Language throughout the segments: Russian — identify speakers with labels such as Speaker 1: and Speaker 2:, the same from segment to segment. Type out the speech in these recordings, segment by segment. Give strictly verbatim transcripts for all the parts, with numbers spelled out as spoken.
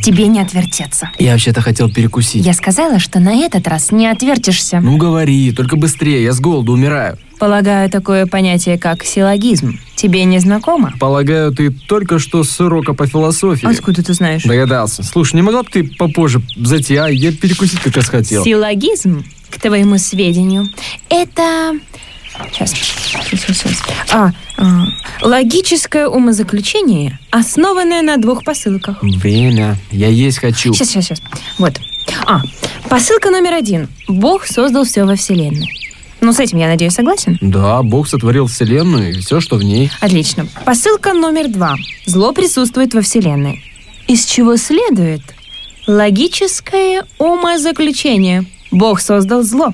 Speaker 1: Тебе не отвертеться.
Speaker 2: Я вообще-то хотел перекусить.
Speaker 1: Я сказала, что на этот раз не отвертишься.
Speaker 2: Ну говори, только быстрее, я с голоду умираю.
Speaker 1: Полагаю, такое понятие, как силлогизм, тебе не знакомо?
Speaker 2: Полагаю, ты только что с урока по философии.
Speaker 1: Откуда ты знаешь?
Speaker 2: Догадался. Слушай, не могла бы ты попозже зайти, а? Я перекусить как раз хотел.
Speaker 1: Силлогизм, к твоему сведению, это... Сейчас, сейчас, сейчас. А, а, логическое умозаключение, основанное на двух посылках.
Speaker 2: Время. Я есть хочу.
Speaker 1: Сейчас, сейчас, сейчас. Вот. А, посылка номер один. Бог создал все во Вселенной. Ну, с этим, я надеюсь, согласен?
Speaker 2: Да, Бог сотворил Вселенную и все, что в ней.
Speaker 1: Отлично. Посылка номер два. Зло присутствует во Вселенной. Из чего следует логическое умозаключение. Бог создал зло.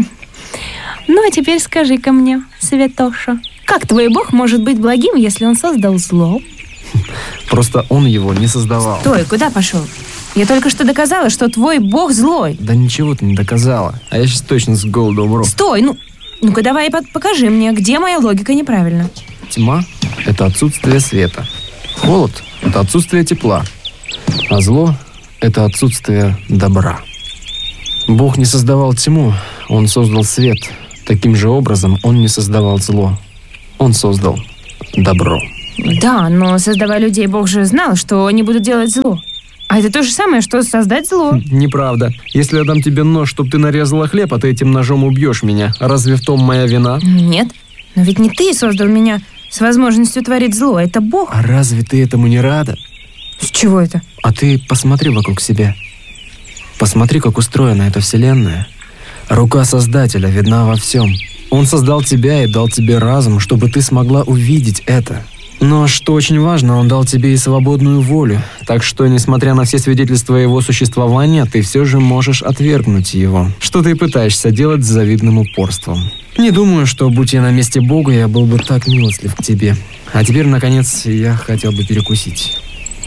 Speaker 1: Ну, а теперь скажи-ка мне, Святоша, как твой Бог может быть благим, если он создал зло?
Speaker 2: Просто он его не создавал.
Speaker 1: Стой, куда пошел? Я только что доказала, что твой Бог злой.
Speaker 2: Да ничего ты не доказала. А я сейчас точно с голоду умру.
Speaker 1: Стой, ну, ну-ка давай покажи мне, где моя логика неправильна.
Speaker 2: Тьма – это отсутствие света. Холод – это отсутствие тепла. А зло – это отсутствие добра. Бог не создавал тьму, он создал свет. Таким же образом он не создавал зло. Он создал добро.
Speaker 1: Да, но создавая людей, Бог же знал, что они будут делать зло. А это то же самое, что создать зло.
Speaker 2: Неправда. Если я дам тебе нож, чтобы ты нарезала хлеб, а ты этим ножом убьешь меня, разве в том моя вина?
Speaker 1: Нет, но ведь не ты создал меня с возможностью творить зло, это Бог.
Speaker 2: А разве ты этому не рада?
Speaker 1: С чего это?
Speaker 2: А ты посмотри вокруг себя. Посмотри, как устроена эта вселенная. Рука Создателя видна во всем. Он создал тебя и дал тебе разум, чтобы ты смогла увидеть это. Но, что очень важно, он дал тебе и свободную волю. Так что, несмотря на все свидетельства его существования, ты все же можешь отвергнуть его. Что ты и пытаешься делать с завидным упорством. Не думаю, что, будь я на месте Бога, я был бы так милостлив к тебе. А теперь, наконец, я хотел бы перекусить.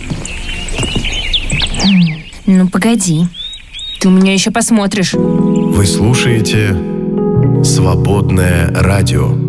Speaker 1: Ну, погоди. Ты у меня еще посмотришь.
Speaker 3: Вы слушаете «Свободное радио».